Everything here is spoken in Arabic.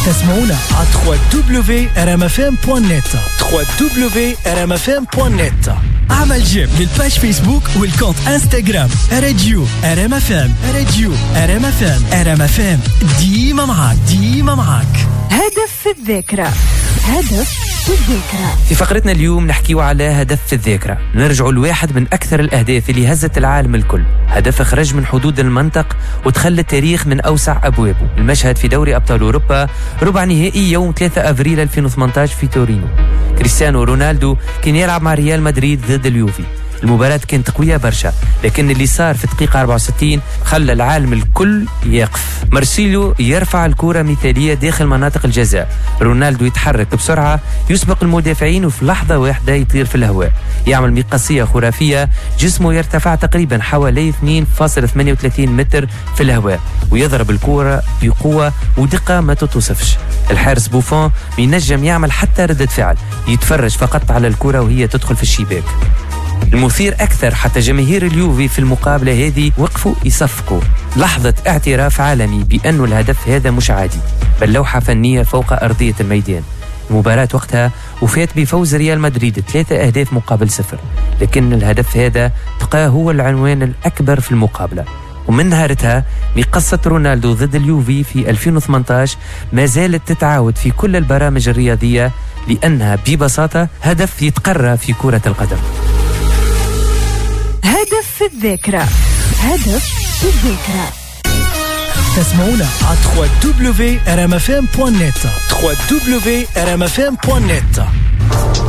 تسمعونا على www.rmfm.net www.rmfm.net. عمل جيم للباج فيسبوك والكونت انستغرام راديو RMFM. راديو RMFM. RMFM ديما معاك. هدف في الذاكرة. في فقرتنا اليوم نحكيو على هدف في الذاكرة. نرجعوا لواحد من أكثر الأهداف اللي هزت العالم الكل. هدف خرج من حدود المنطق وتخلى التاريخ من أوسع أبوابه. المشهد في دوري أبطال أوروبا ربع نهائي يوم 3 أبريل 2018 في تورينو. كريستيانو رونالدو كان يلعب مع ريال مدريد ضد اليوفي. المباراة كانت قوية برشا، لكن اللي صار في الدقيقة 64 خلى العالم الكل يقف. مارسيلو يرفع الكرة مثالية داخل مناطق الجزاء، رونالدو يتحرك بسرعة يسبق المدافعين وفي لحظة واحدة يطير في الهواء، يعمل مقاسية خرافية، جسمه يرتفع تقريبا حوالي 2.38 متر في الهواء ويضرب الكرة بقوة ودقة ما تتوصفش. الحارس بوفون ينجم يعمل حتى ردة فعل، يتفرج فقط على الكرة وهي تدخل في الشباك. المثير أكثر حتى جماهير اليوفي في المقابلة هذه وقفوا يصفقوا، لحظة اعتراف عالمي بأن الهدف هذا مش عادي بل لوحة فنية فوق أرضية الميدان. المباراة وقتها وفات بفوز ريال مدريد 3 أهداف مقابل 0، لكن الهدف هذا بقى هو العنوان الأكبر في المقابلة. ومن نهارتها بقصة رونالدو ضد اليوفي في 2018 ما زالت تتعاود في كل البرامج الرياضية، لأنها ببساطة هدف يتقرى في كرة القدم. هدف في الذاكرة. تسمعونا على www.rmfm.net www.rmfm.net.